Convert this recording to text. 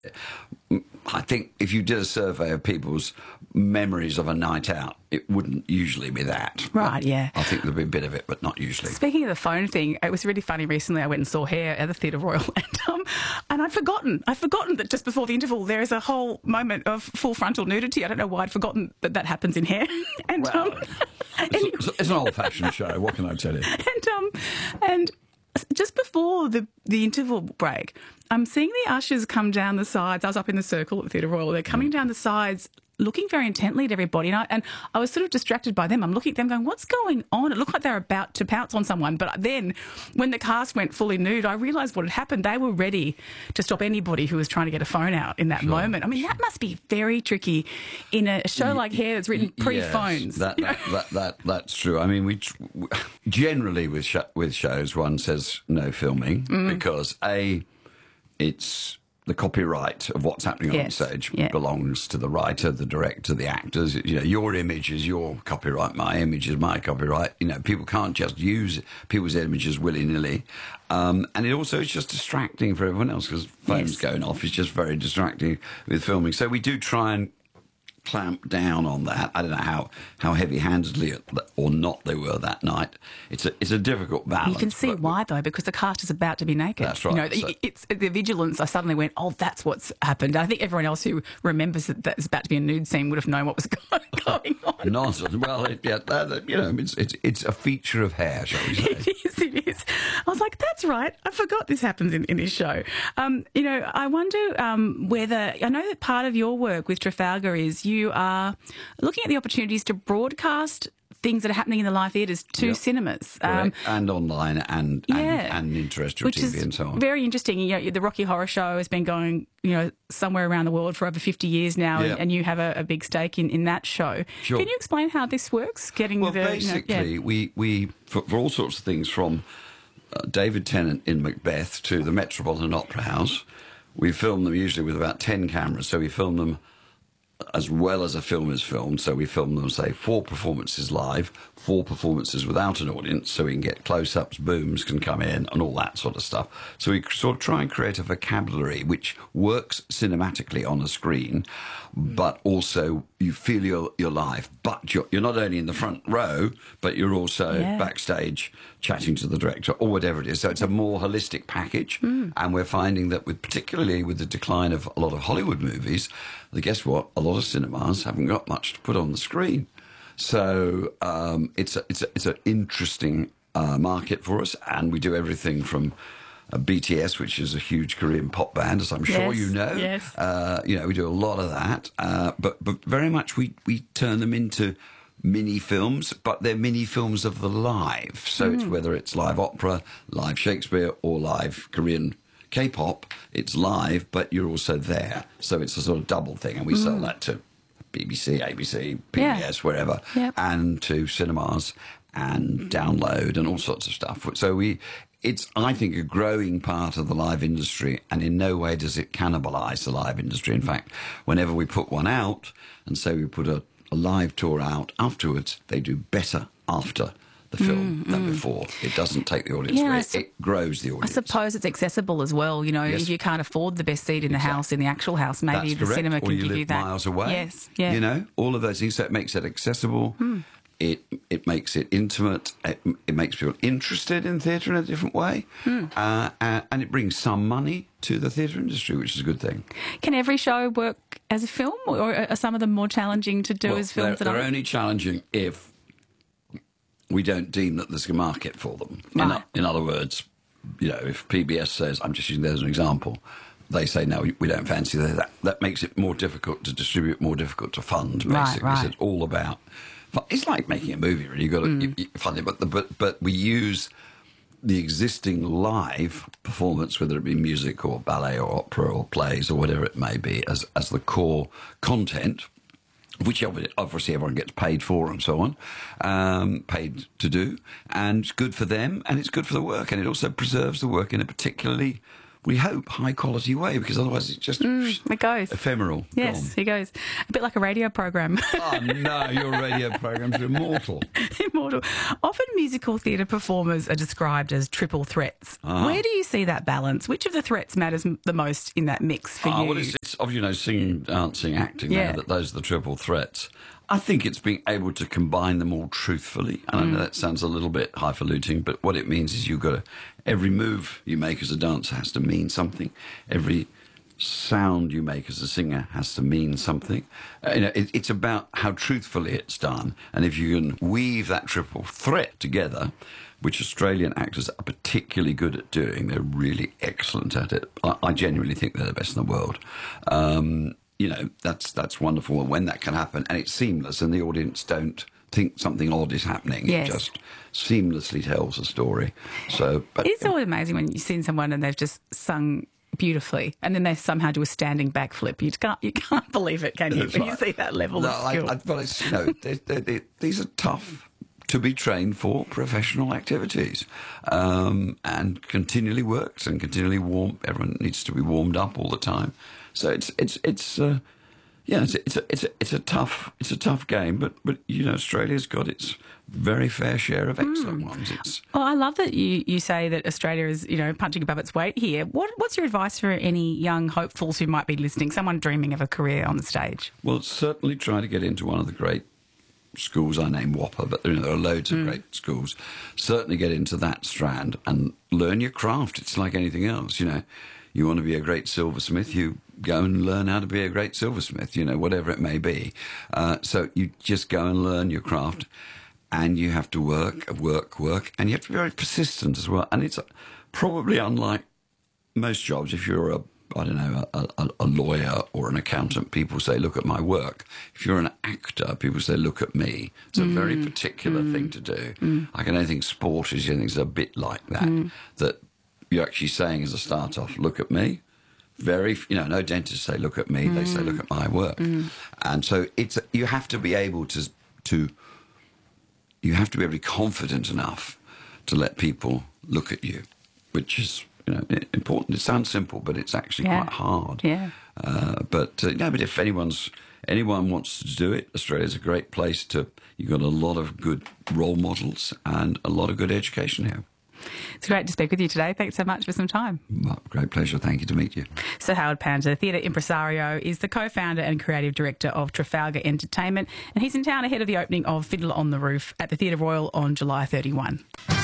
I think if you did a survey of people's memories of a night out, it wouldn't usually be that. Right, yeah. I think there'd be a bit of it, but not usually. Speaking of the phone thing, it was really funny recently. I went and saw Hair at the Theatre Royal and I'd forgotten that just before the interval there is a whole moment of full frontal nudity. I don't know why I'd forgotten that happens in Hair. And, well, it's an old-fashioned show, what can I tell you? And just before the interval break, I'm seeing the ushers come down the sides. I was up in the circle at the Theatre Royal. They're coming down the sides, looking very intently at everybody. And I was sort of distracted by them. I'm looking at them going, what's going on? It looked like they were about to pounce on someone. But then when the cast went fully nude, I realised what had happened. They were ready to stop anybody who was trying to get a phone out in that moment. I mean, that must be very tricky in a show like Hair that's written pre-phones. Yes, that's true. I mean, we generally with shows, one says no filming because, it's the copyright of what's happening on stage belongs to the writer, the director, the actors. You know, your image is your copyright, my image is my copyright. You know, people can't just use people's images willy-nilly. And it also is just distracting for everyone else because phones going off is just very distracting with filming. So we do try and clamp down on that. I don't know how heavy-handedly or not they were that night. It's a difficult balance. You can see why, though, because the cast is about to be naked. That's right. You know, it's the vigilance. I suddenly went, oh, that's what's happened. I think everyone else who remembers that it's about to be a nude scene would have known what was going on. Nonsense. Well, it's a feature of Hair, shall we say? It is. I was like, that's right. I forgot this happens in this show. You know, I wonder whether... I know that part of your work with Trafalgar is you are looking at the opportunities to broadcast things that are happening in the live theatres to cinemas. And online and in terrestrial TV and so on. Very interesting. You know, the Rocky Horror Show has been going, you know, somewhere around the world for over 50 years now, and you have a big stake in that show. Sure. Can you explain how this works? Basically, we for all sorts of things from David Tennant in Macbeth to the Metropolitan Opera House, we film them usually with about 10 cameras. So we film them as well as a film is filmed. So we film them, say, 4 performances live, 4 performances without an audience, so we can get close-ups, booms can come in, and all that sort of stuff. So we sort of try and create a vocabulary which works cinematically on a screen, but also you feel you're live. But you're not only in the front row, but you're also backstage chatting to the director or whatever it is. So it's a more holistic package. And we're finding that particularly with the decline of a lot of Hollywood movies, guess what? A lot of cinemas haven't got much to put on the screen. So it's an interesting market for us, and we do everything from BTS, which is a huge Korean pop band, as I'm sure you know. Yes. You know, we do a lot of that, but very much we turn them into mini films, but they're mini films of the live. So it's whether it's live opera, live Shakespeare, or live Korean K-pop, it's live, but you're also there. So it's a sort of double thing, and we sell that to BBC, ABC, PBS, wherever, and to cinemas and download and all sorts of stuff. So it's, I think, a growing part of the live industry, and in no way does it cannibalise the live industry. In fact, whenever we put one out, and say we put a live tour out afterwards, they do better after the film than before. It doesn't take the audience away. It grows the audience. I suppose it's accessible as well. You know, if you can't afford the best seat in the house, in the actual house, maybe the cinema can give you that. Or you live miles away. Yes, yeah. You know, all of those things. So it makes it accessible. It makes it intimate. It makes people interested in theatre in a different way. And it brings some money to the theatre industry, which is a good thing. Can every show work as a film, or are some of them more challenging to do as films? They're only challenging if we don't deem that there's a market for them. Right. In other words, you know, if PBS says, I'm just using that as an example, they say, no, we don't fancy that. That makes it more difficult to distribute, more difficult to fund, basically. Right. So it's all about... It's like making a movie, really. You've got to fund it, but we use the existing live performance, whether it be music or ballet or opera or plays or whatever it may be, as the core content, which obviously everyone gets paid for and so on, paid to do, and good for them, and it's good for the work, and it also preserves the work in a particularly we hope, high-quality way, because otherwise it's just it goes. ephemeral. Yes, it goes. A bit like a radio program. Oh, no, your radio programs are immortal. Immortal. Often musical theatre performers are described as triple threats. Where do you see that balance? Which of the threats matters the most in that mix for you? Well, it's obviously, singing, dancing, acting, Yeah. that those are the triple threats. I think it's being able to combine them all truthfully. And I know that sounds a little bit highfalutin, but what it means is every move you make as a dancer has to mean something. Every sound you make as a singer has to mean something. It's about how truthfully it's done. And if you can weave that triple threat together, which Australian actors are particularly good at doing, they're really excellent at it. I genuinely think they're the best in the world. That's wonderful when that can happen, and it's seamless, and the audience don't think something odd is happening. Yes. It just seamlessly tells a story. So, but It's always amazing when you see someone and they've just sung beautifully, and then they somehow do a standing backflip. You can't believe it, can you? When you see that level of skill. But it's, these are tough to be trained for professional activities, and continually worked and continually warm. Everyone needs to be warmed up all the time. So it's a tough game, but Australia's got its very fair share of excellent ones. Well, I love that you say that Australia is, punching above its weight here. What's your advice for any young hopefuls who might be listening, someone dreaming of a career on the stage? Well, certainly try to get into one of the great schools. I name Whopper, but there are loads of great schools. Certainly get into that strand and learn your craft. It's like anything else, You want to be a great silversmith, you go and learn how to be a great silversmith, whatever it may be. So you just go and learn your craft, and you have to work, and you have to be very persistent as well. And it's probably unlike most jobs. If you're a lawyer or an accountant, people say, look at my work. If you're an actor, people say, look at me. It's a very particular thing to do. I can only think sport is a bit like that, that you're actually saying as a start-off, look at me. No dentists say, look at me. They say, look at my work. And so you have to be able to you have to be confident enough to let people look at you, which is important. It sounds simple, but it's actually quite hard. Yeah. But if anyone wants to do it, Australia's a great place to. You've got a lot of good role models and a lot of good education here. It's great to speak with you today. Thanks so much for some time. Great pleasure. Thank you to meet you. Sir Howard Panter, theatre impresario, is the co-founder and creative director of Trafalgar Entertainment, and he's in town ahead of the opening of Fiddler on the Roof at the Theatre Royal on July 31.